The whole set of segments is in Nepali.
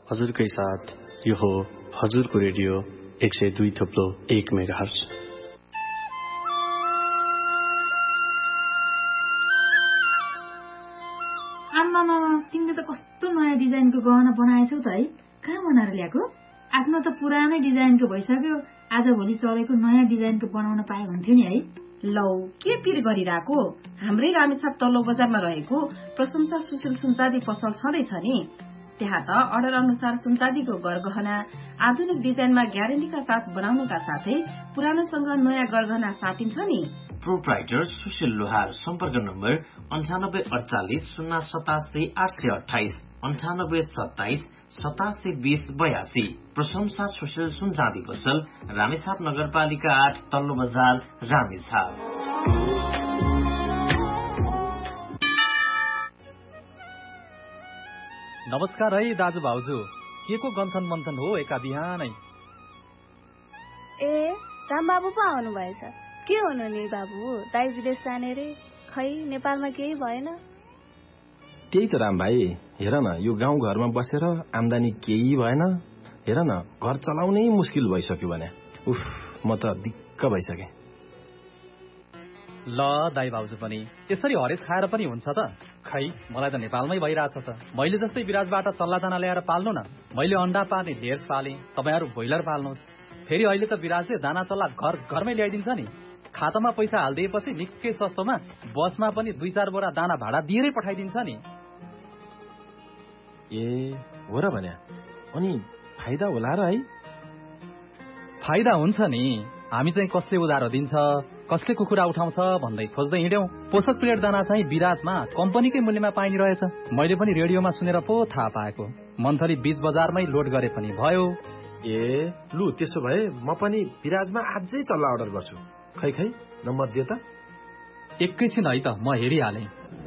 हजुरकै साथ यो हो हजुरको रेडियो 102.1 मेगाहर्ज। आम्मा तिमीले त कस्तो नयाँ डिजाइनको गहना बनाएछौ त है। कहाँ बनाएर ल्याएको? आफ्नो त पुरानै डिजाइनको भइसक्यो, आजभोलि चलेको नयाँ डिजाइनको बनाउन पाए हुन्थ्यो नि है। लौ के पिर गरिरहेको? हाम्रै रामेछाप तल्लो बजारमा रहेको प्रशंसा सुशील सुनचाँदी पसल छँदैछ नि। त्यहाँ त अर्डर अनुसार सुनचाँदीको गरगहना आधुनिक डिजाइनमा ग्यारेन्टीका साथ बनाउनुका साथै पुरानोसँग नयाँ गरगहना साटिन्छ नि। प्रोप्राइटर सुशील लोहार। सम्पर्क नम्बर 9848 087 828 9827 8720 82। प्रशंसा सुशील सुनचाँदी पसल, रामेछाप नगरपालिका 8 तल्लो बजार, रामेछाप। नमस्कार है दाजु भाउजू, के को गन्थन मन्थन हो एका बिहानै? ए रामबाबु पो आउनु भएछ। के हुनु नि बाबु, दाइ विदेश जाने रे, खै नेपालमा केही भएन? त्यही त राम भाइ, हेर न यो गाउँ घरमा बसेर आम्दानी केही भएन। हेर न घर चलाउनै मुस्किल भइसक्यो भने। उफ, म त दिक्क भइसके। ल दाइ भाउजू पनि यसरी हरेस खाएर पनि हुन्छ त? खै मलाई त नेपालमै भइरहेछ त। मैले जस्तै विराजबाट चल्ला दाना ल्याएर पाल्नु न। मैले अन्डा पार्ने ढेर पाले, तपाईहरु ब्रोइलर पाल्नुहोस्। फेरि अहिले त विराजले दाना चल्ला घरमै ल्याइदिन्छ नि। खातामा पैसा हाल्दिएपछि निकै सस्तोमा बसमा पनि 2-4 बोरा दाना भाडा दिएरै पठाइदिन्छ नि। ए हो र भन्या, अनि फाइदा होला र है? फाइदा हुन्छ नि। हामी चाहिँ कसले उधारो दिन्छ, कसले कुखुरा उठाउँछ भन्दै खोज्दै हिँड्यौं। पोषक प्लेट दाना चाहिँ विराजमा कम्पनीकै मूल्यमा पाइने रहेछ। मैले पनि रेडियोमा सुनेर पो थाहा पाएको। मन्थली बीच बजारमै लोड गरे पनि भयो। ए लु, त्यसो भए म पनि विराजमा आजै चल्ला अर्डर गर्छु। खै नम्बर दे त। एकैछिन है त, म हेरिहालेँ।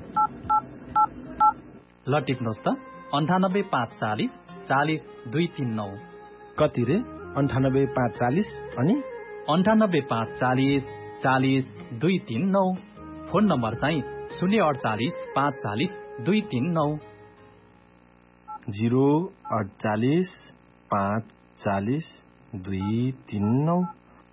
ल टिप्नुहोस् त, 98540 40 239। कति रे? 98540 अनि 98540 40 239। फोन नम्बर चाहिँ 048 540 239। 048 540 239।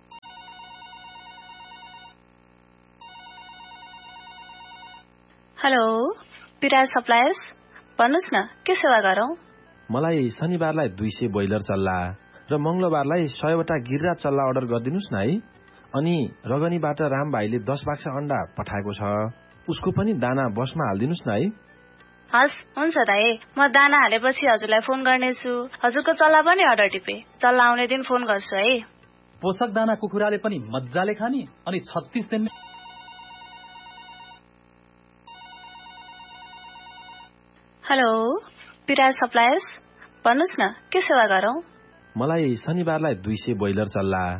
हेलो, विराज सप्लायर्स, भन्नुहोस् न के सेवा गरौं? मलाई शनिबारलाई 200 ब्रोइलर चल्ला र मंगलबारलाई 100 वटा गिर्रा चल्ला अर्डर गरिदिनुस् न है। अनि रगनीबाट राम भाइले 10 बाक्सा अन्डा पठाएको छ, उसको पनि दाना बसमा हालिदिनुस् न है। हस्, हुन्छ दाइ, म दाना हालेपछि हजुरलाई फोन गर्नेछु। हजुरको चल्ला पनि अर्डर टिपे, चल्ला आउने दिन फोन गर्छु है। पोषक दाना कुखुराले पनि मज्जाले खानी अनि 36 दिन। हेलो, विराज सप्लायर्स, भन्नुहोस् न के सेवा गरौं? मलाई शनिबारलाई 200 ब्रोइलर चल्ला